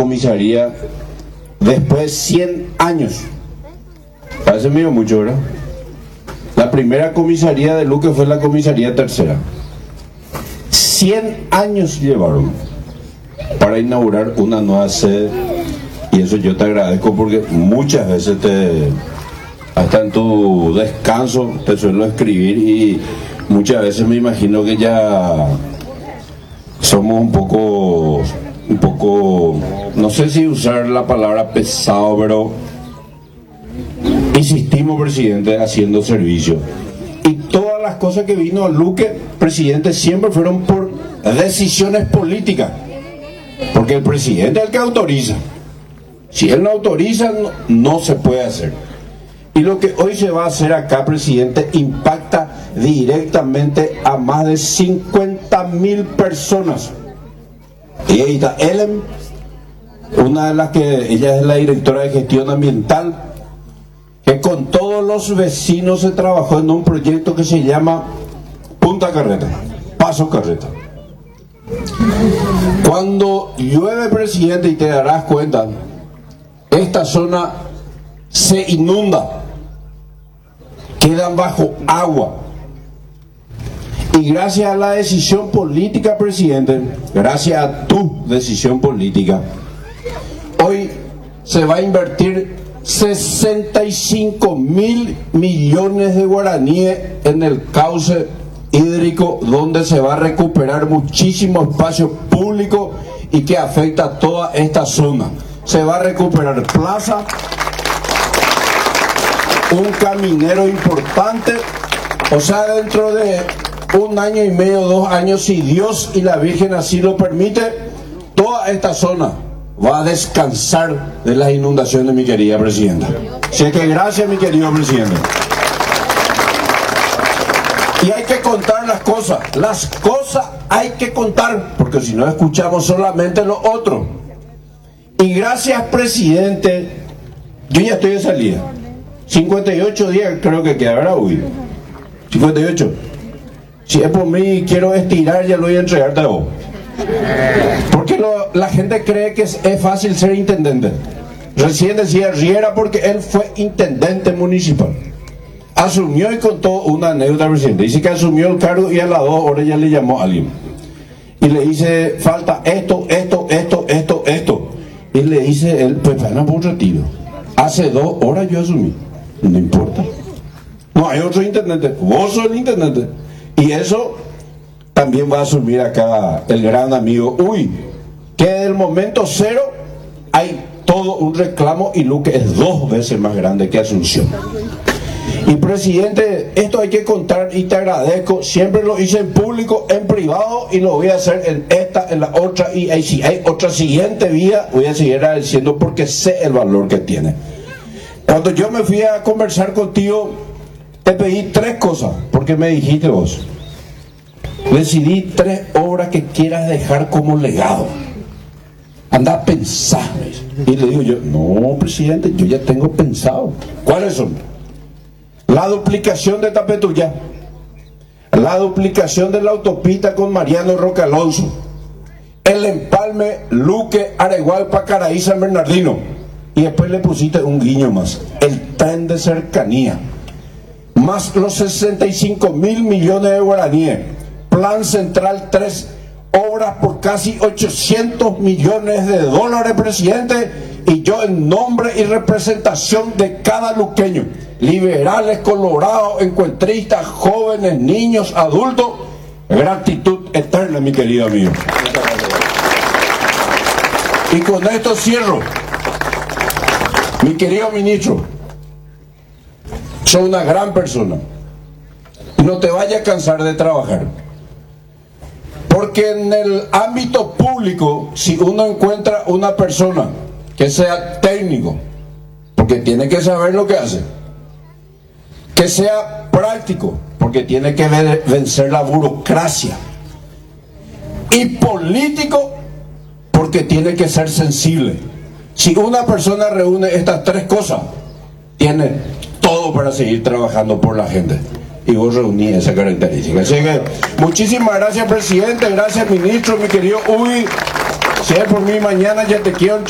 comisaría después de 100 años. Parece medio mucho, ¿verdad? La primera comisaría de Luque fue la comisaría tercera. 100 años llevaron para inaugurar una nueva sede, y eso yo te agradezco porque muchas veces hasta en tu descanso te suelo escribir, y muchas veces me imagino que ya somos un poco, no sé si usar la palabra pesado, pero insistimos, presidente, haciendo servicio. Y todas las cosas que vino a Luque, presidente, siempre fueron por decisiones políticas, porque el presidente es el que autoriza. Si él no autoriza, no se puede hacer. Y lo que hoy se va a hacer acá, presidente, impacta directamente a más de 50.000 personas. Y ahí está Ellen, una de las que ella es la directora de gestión ambiental, que con todos los vecinos se trabajó en un proyecto que se llama Punta Carreta, Paso Carreta. Cuando llueve, presidente, y te darás cuenta, esta zona se inunda, quedan bajo agua. Y gracias a la decisión política, presidente, gracias a tu decisión política, hoy se va a invertir 65.000 millones de guaraníes en el cauce hídrico, donde se va a recuperar muchísimo espacio público y que afecta a toda esta zona. Se va a recuperar plaza, un caminero importante, o sea, dentro de 1 año y medio, 2 años, si Dios y la Virgen así lo permite, toda esta zona va a descansar de las inundaciones, mi querida presidenta. Así que gracias, mi querido presidente. Y hay que contar las cosas hay que contar, porque si no escuchamos solamente lo otro. Y gracias, presidente, yo ya estoy de salida. 58 días creo que queda, ¿verdad, Uy? 58. Si es por mí, quiero estirar, ya lo voy a entregarte a vos. Porque la gente cree que es fácil ser intendente. Recién decía Riera, porque él fue intendente municipal. Asumió y contó una anécdota, presidente. Dice que asumió el cargo y a las 2 horas ya le llamó a alguien. Y le dice, falta esto. Y le dice él, pues van a por un retiro. Hace 2 horas yo asumí. No importa. No hay otro intendente. Vos sos el intendente. Y eso también va a asumir acá el gran amigo Uy, que desde el momento cero hay todo un reclamo, y Luque es 2 veces más grande que Asunción. Y presidente, esto hay que contar, y te agradezco. Siempre lo hice en público, en privado, y lo voy a hacer en esta, en la otra, y ahí, si hay otra siguiente vía, voy a seguir agradeciendo porque sé el valor que tiene. Cuando yo me fui a conversar contigo, te pedí 3 cosas, porque me dijiste vos, decidí 3 obras que quieras dejar como legado. Anda a pensar. Y le digo yo, no, presidente, yo ya tengo pensado. ¿Cuáles son? La duplicación de Tapetuyá, la duplicación de la autopista con Mariano Roque Alonso, el empalme Luque, Aregualpa, Caraí, San Bernardino, y después le pusiste un guiño más, el tren de cercanía, más los 65.000 millones de guaraníes, Plan Central 3, obras por casi 800 millones de dólares, presidente. Y yo, en nombre y representación de cada luqueño, liberales, colorados, encuentristas, jóvenes, niños, adultos, gratitud eterna, mi querido amigo. Y con esto cierro. Mi querido ministro, soy una gran persona. No te vayas a cansar de trabajar. Porque en el ámbito público, si uno encuentra una persona que sea técnico, porque tiene que saber lo que hace, que sea práctico, porque tiene que vencer la burocracia, y político, porque tiene que ser sensible. Si una persona reúne estas 3 cosas, tiene todo para seguir trabajando por la gente. Y vos reuní esa característica. Así que muchísimas gracias, presidente, gracias, ministro, mi querido Uy. Si es por mí, mañana ya te quiero